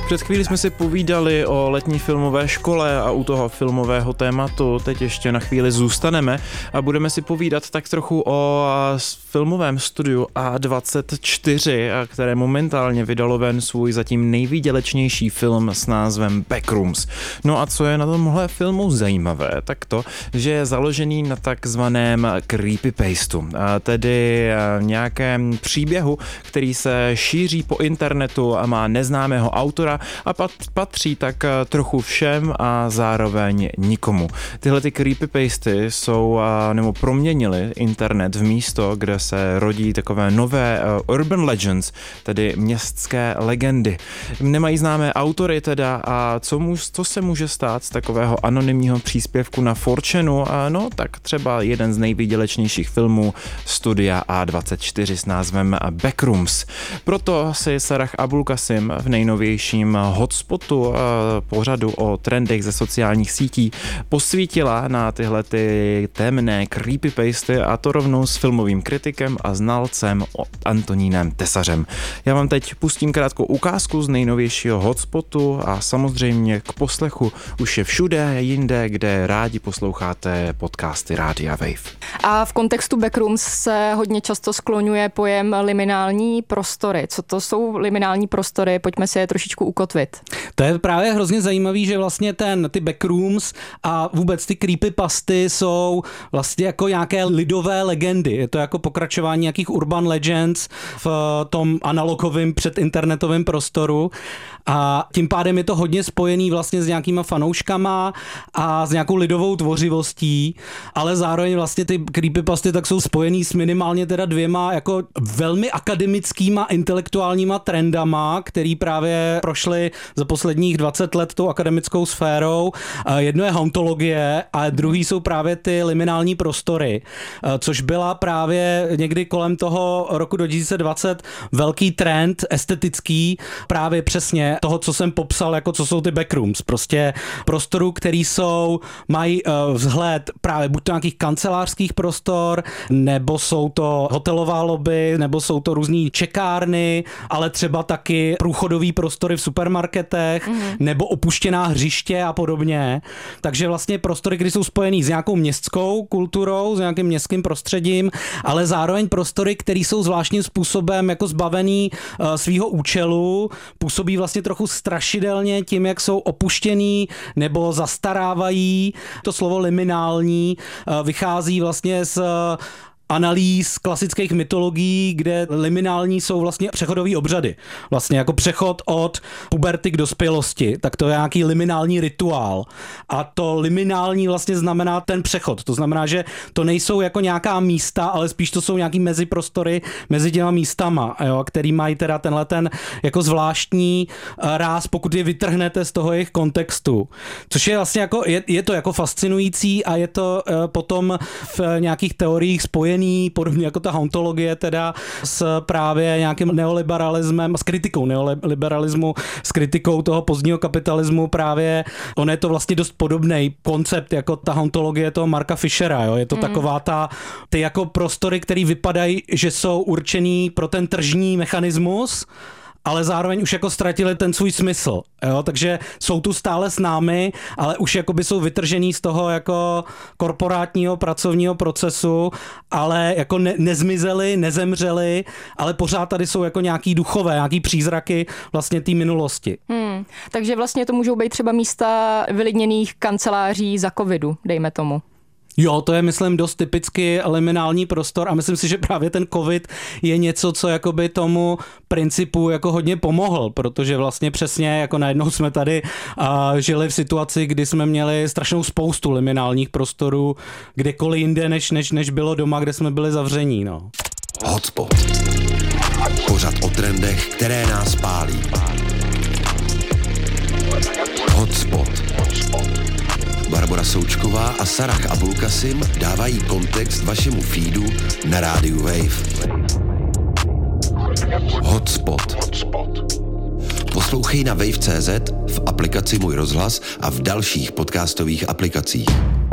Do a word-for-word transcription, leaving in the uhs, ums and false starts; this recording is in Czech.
Před chvíli jsme si povídali o letní filmové škole a u toho filmového tématu teď ještě na chvíli zůstaneme a budeme si povídat tak trochu o filmovém studiu A dvacet čtyři, které momentálně vydalo ven svůj zatím nejvýdělečnější film s názvem Backrooms. No a co je na tomhle filmu zajímavé, tak to, že je založený na takzvaném creepypastu, tedy nějakém příběhu, který se šíří po internetu a má neznámého autora a patří tak trochu všem a zároveň nikomu. Tyhle ty creepypasty jsou, nebo proměnily internet v místo, kde se rodí takové nové urban legends, tedy městské legendy. Nemají známé autory teda a co, mu, co se může stát z takového anonymního příspěvku na four chanu? No tak třeba jeden z nejvýdělečnějších filmů studia A dvacet čtyři s názvem Backrooms. Proto si Sarah Abulkasim v nejnovějším hotspotu pořadu o trendech ze sociálních sítí posvítila na tyhle ty temné creepypasty a to rovnou s filmovým kritikem a znalcem Antonínem Tesařem. Já vám teď pustím krátkou ukázku z nejnovějšího hotspotu a samozřejmě k poslechu už je všude jinde, kde rádi posloucháte podcasty Rádia Wave. A v kontextu Backrooms se hodně často skloňuje pojem liminální prostory. Co to jsou liminální prostory? Pojďme si je trošičku ukotvit. To je právě hrozně zajímavý, že vlastně ten, ty Backrooms a vůbec ty creepypasty jsou vlastně jako nějaké lidové legendy. Je to jako pokračování nějakých urban legends v tom analogovém předinternetovém prostoru a tím pádem je to hodně spojený vlastně s nějakýma fanouškama a s nějakou lidovou tvořivostí, ale zároveň vlastně ty creepypasty tak jsou spojený s minimálně teda dvěma jako velmi akademickýma intelektuálníma trendama, který právě prošly za posledních dvacet let tou akademickou sférou. Jedno je hauntologie a druhý jsou právě ty liminální prostory, což byla právě někdy kolem toho roku dva tisíce dvacet velký trend estetický, právě přesně toho, co jsem popsal, jako co jsou ty backrooms. Prostě prostorů, který jsou, mají uh, vzhled právě buď to nějakých kancelářských prostor, nebo jsou to hotelová lobby, nebo jsou to různý čekárny, ale třeba taky průchodový prostory v supermarketech, mm-hmm. nebo opuštěná hřiště a podobně. Takže vlastně prostory, které jsou spojený s nějakou městskou kulturou, s nějakým městským prostředím, ale zároveň prostory, které jsou zvláštním způsobem jako zbavený uh, svýho účelu, působí vlastně trochu strašidelně tím, jak jsou opuštěný nebo zastarávají. To slovo liminální uh, vychází vlastně z uh, analýz klasických mytologií, kde liminální jsou vlastně přechodové obřady. Vlastně jako přechod od puberty k dospělosti, tak to je nějaký liminální rituál. A to liminální vlastně znamená ten přechod. To znamená, že to nejsou jako nějaká místa, ale spíš to jsou nějaký meziprostory mezi těma místama, jo, který mají teda tenhle ten jako zvláštní ráz, pokud je vytrhnete z toho jejich kontextu. Což je vlastně jako, je, je to jako fascinující a je to uh, potom v nějakých teoriích spojený podobně jako ta hauntologie teda s právě nějakým neoliberalismem, s kritikou neoliberalismu, s kritikou toho pozdního kapitalismu právě. On je to vlastně dost podobný koncept jako ta hauntologie toho Marka Fischera. Jo? Je to mm. taková ta, ty jako prostory, které vypadají, že jsou určený pro ten tržní mechanismus, ale zároveň už jako ztratili ten svůj smysl, jo? Takže jsou tu stále s námi, ale už jakoby jsou vytržený z toho jako korporátního pracovního procesu, ale jako ne- nezmizeli, nezemřeli, ale pořád tady jsou jako nějaký duchové, nějaký přízraky vlastně té minulosti. Hmm. Takže vlastně to můžou být třeba místa vylidněných kanceláří za covidu, dejme tomu. Jo, to je, myslím, dost typicky liminální prostor a myslím si, že právě ten covid je něco, co jakoby tomu principu jako hodně pomohl, protože vlastně přesně jako najednou jsme tady a žili v situaci, kdy jsme měli strašnou spoustu liminálních prostorů kdekoliv jinde, než, než, než bylo doma, kde jsme byli zavření, no. Hotspot. Pořad o trendech, které nás pálí. Hotspot. Barbora Součková a Sarah Abulkasim dávají kontext vašemu feedu na rádiu Wave. Hotspot. Poslouchej na wave tečka cé zet, v aplikaci Můj rozhlas a v dalších podcastových aplikacích.